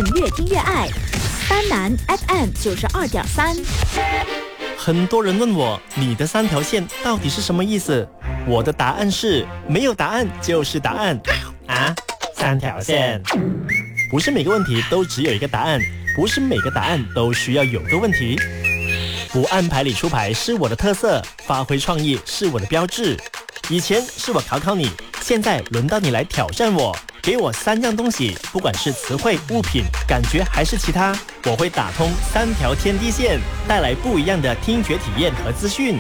FM 越听越爱，三南 FM 92.3。 很多人问我，你的3条线到底是什么意思？我的答案是，没有答案就是答案啊！3条线，不是每个问题都只有一个答案，不是每个答案都需要有个问题。不按牌理出牌是我的特色，发挥创意是我的标志。以前是我考考你，现在轮到你来挑战我。给我3样东西，不管是词汇、物品、感觉还是其他，我会打通3条天地线，带来不一样的听觉体验和资讯。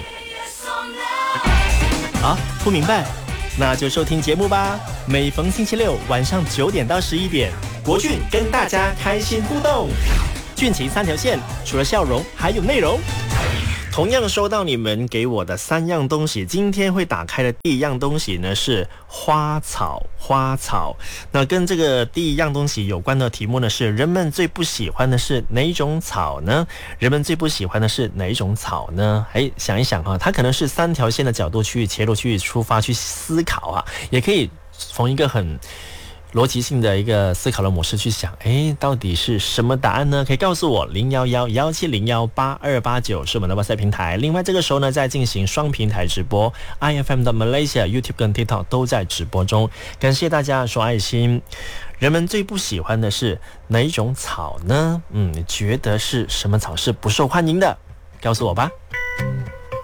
啊，不明白？那就收听节目吧。每逢星期六晚上9点到11点，国俊跟大家开心互动。俊情3条线，除了笑容，还有内容。同样收到你们给我的3样东西，今天会打开的第一样东西呢是花草。那跟这个第一样东西有关的题目呢是：人们最不喜欢的是哪一种草呢？人们最不喜欢的是哪一种草呢？想一想哈，它可能是3条线的角度去切入、去出发、去思考啊，也可以从一个很逻辑性的一个思考的模式去想，到底是什么答案呢？可以告诉我011-1701-8289是我们的 WhatsApp 平台。另外这个时候呢，在进行双平台直播 ，IFM 的 Malaysia、YouTube 跟 TikTok 都在直播中。感谢大家说爱心。人们最不喜欢的是哪一种草呢？你觉得是什么草是不受欢迎的？告诉我吧。